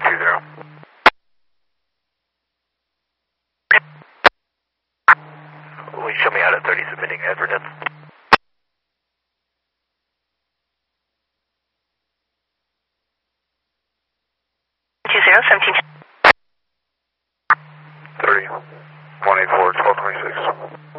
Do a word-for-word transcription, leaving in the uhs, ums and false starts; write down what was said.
two zero. Will you show me out at thirty submitting Edward? two zero, seventeen. thirty, one eight four, twelve twenty-six.